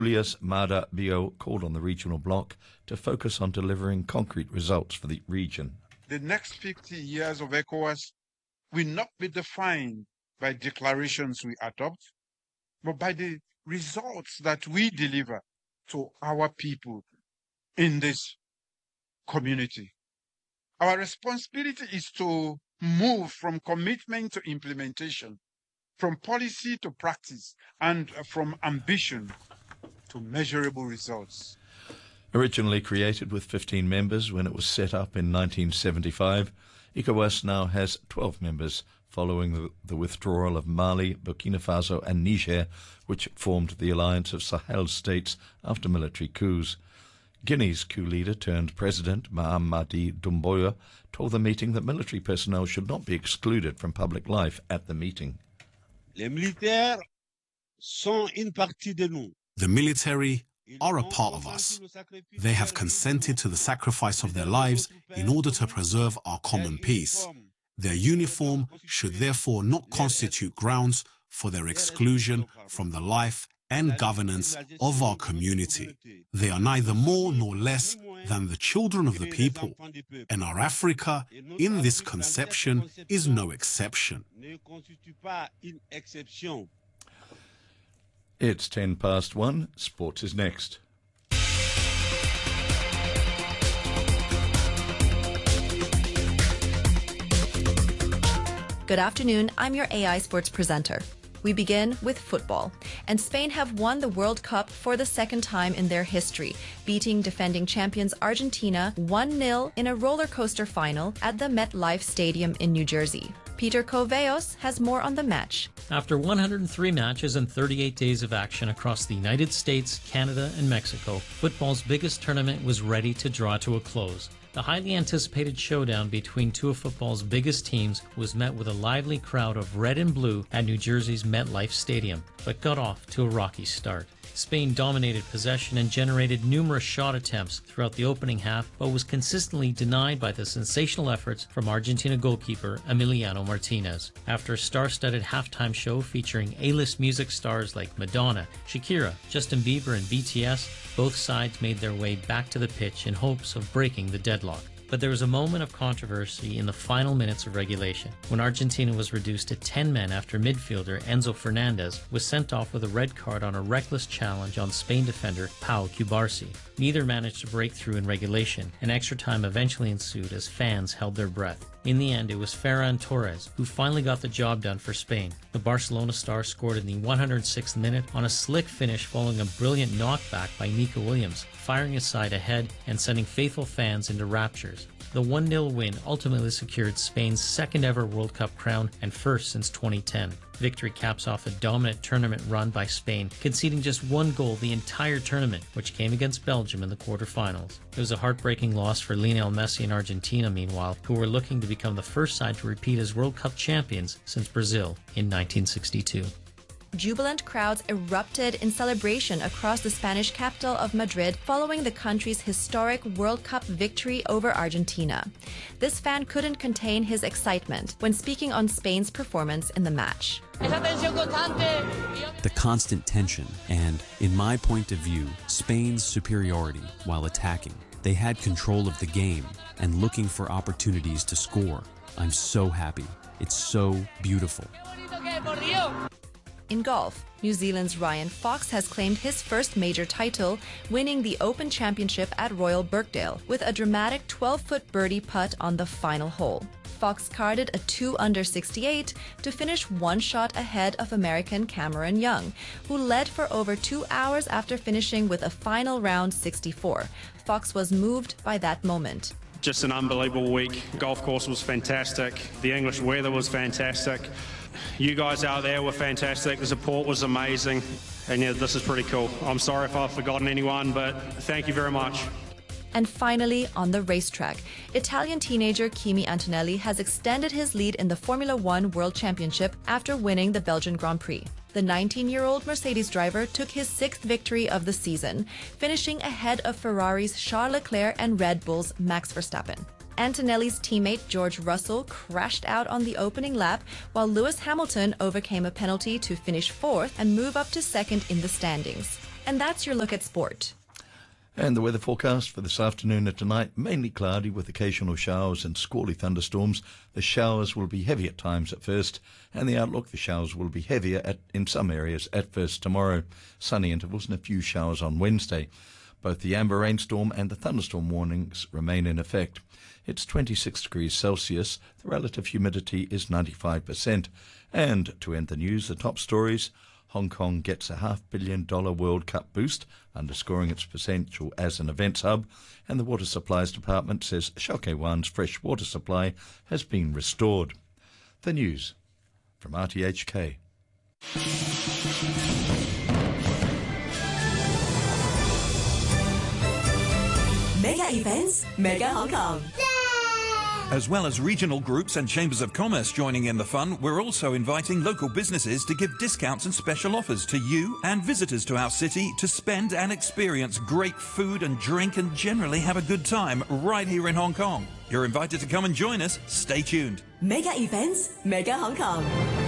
Julius Maada Bio called on the regional bloc to focus on delivering concrete results for the region. The next 50 years of ECOWAS will not be defined by declarations we adopt, but by the results that we deliver to our people in this community. Our responsibility is to move from commitment to implementation, from policy to practice, and from ambition to measurable results. Originally created with 15 members when it was set up in 1975, ECOWAS now has 12 members following the withdrawal of Mali, Burkina Faso and Niger, which formed the alliance of Sahel states after military coups. Guinea's coup leader turned president, Mahamadou Doumbouya, told the meeting that military personnel should not be excluded from public life at the meeting. Les militaires sont une partie de nous. The military are a part of us. They have consented to the sacrifice of their lives in order to preserve our common peace. Their uniform should therefore not constitute grounds for their exclusion from the life and governance of our community. They are neither more nor less than the children of the people, and our Africa, in this conception, is no exception. It's 1:10. Sports is next. Good afternoon, I'm your AI Sports presenter. We begin with football. And Spain have won the World Cup for the second time in their history, beating defending champions Argentina 1-0 in a roller coaster final at the MetLife Stadium in New Jersey. Peter Coveos has more on the match. After 103 matches and 38 days of action across the United States, Canada, and Mexico, football's biggest tournament was ready to draw to a close. The highly anticipated showdown between two of football's biggest teams was met with a lively crowd of red and blue at New Jersey's MetLife Stadium, but got off to a rocky start. Spain dominated possession and generated numerous shot attempts throughout the opening half, but was consistently denied by the sensational efforts from Argentina goalkeeper Emiliano Martinez. After a star-studded halftime show featuring A-list music stars like Madonna, Shakira, Justin Bieber, and BTS, both sides made their way back to the pitch in hopes of breaking the deadlock. But there was a moment of controversy in the final minutes of regulation, when Argentina was reduced to 10 men after midfielder Enzo Fernandez was sent off with a red card on a reckless challenge on Spain defender Pau Cubarsí. Neither managed to break through in regulation, and extra time eventually ensued as fans held their breath. In the end, it was Ferran Torres who finally got the job done for Spain. The Barcelona star scored in the 106th minute on a slick finish following a brilliant knockback by Nico Williams, firing his side ahead and sending faithful fans into raptures. The 1-0 win ultimately secured Spain's second ever World Cup crown and first since 2010. Victory caps off a dominant tournament run by Spain, conceding just one goal the entire tournament, which came against Belgium in the quarterfinals. It was a heartbreaking loss for Lionel Messi and Argentina, meanwhile, who were looking to become the first side to repeat as World Cup champions since Brazil in 1962. Jubilant crowds erupted in celebration across the Spanish capital of Madrid following the country's historic World Cup victory over Argentina. This fan couldn't contain his excitement when speaking on Spain's performance in the match. The constant tension and, in my point of view, Spain's superiority while attacking. They had control of the game and looking for opportunities to score. I'm so happy. It's so beautiful. In golf, New Zealand's Ryan Fox has claimed his first major title, winning the Open Championship at Royal Birkdale with a dramatic 12-foot birdie putt on the final hole. Fox carded a 2-under-68 to finish one shot ahead of American Cameron Young, who led for over 2 hours after finishing with a final round 64. Fox was moved by that moment. Just an unbelievable week. Golf course was fantastic. The English weather was fantastic. You guys out there were fantastic. The support was amazing. And yeah, this is pretty cool. I'm sorry if I've forgotten anyone, but thank you very much. And finally, on the racetrack, Italian teenager Kimi Antonelli has extended his lead in the Formula One World Championship after winning the Belgian Grand Prix. The 19-year-old Mercedes driver took his sixth victory of the season, finishing ahead of Ferrari's Charles Leclerc and Red Bull's Max Verstappen. Antonelli's teammate George Russell crashed out on the opening lap, while Lewis Hamilton overcame a penalty to finish fourth and move up to second in the standings. And that's your look at sport. And the weather forecast for this afternoon and tonight, mainly cloudy with occasional showers and squally thunderstorms. The showers will be heavy at times at first, and the outlook, the showers will be heavier in some areas at first tomorrow. Sunny intervals and a few showers on Wednesday. Both the amber rainstorm and the thunderstorm warnings remain in effect. It's 26 degrees Celsius. The relative humidity is 95%. And to end the news, the top stories: Hong Kong gets a $500 million World Cup boost, underscoring its potential as an events hub, and the Water Supplies Department says Shau Kei Wan's fresh water supply has been restored. The news from RTHK. Mega events, Mega Hong Kong. As well as regional groups and chambers of commerce joining in the fun, we're also inviting local businesses to give discounts and special offers to you and visitors to our city to spend and experience great food and drink and generally have a good time right here in Hong Kong. You're invited to come and join us. Stay tuned. Mega events, Mega Hong Kong.